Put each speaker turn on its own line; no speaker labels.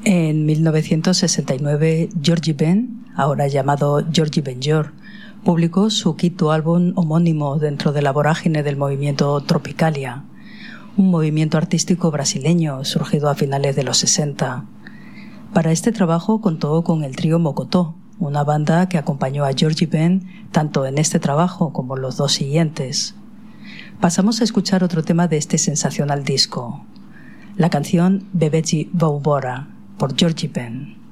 En 1969, Georgie Ben, ahora llamado Georgie Benjor, publicó su quinto álbum homónimo dentro de la vorágine del movimiento Tropicalia, un movimiento artístico brasileño surgido a finales de los 60. Para este trabajo contó con el trío Mocotó, una banda que acompañó a Georgie Ben tanto en este trabajo como en los dos siguientes. Pasamos a escuchar otro tema de este sensacional disco, la canción Bebeji Voubora, por Georgie Ben.